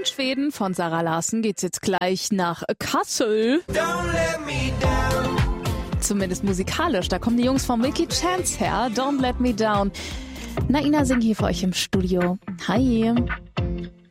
In Schweden von Zara Larsson geht's jetzt gleich nach Kassel. Zumindest musikalisch. Da kommen die Jungs von Milky Chance her. Don't Let Me Down. Naina singt hier für euch im Studio. Hi.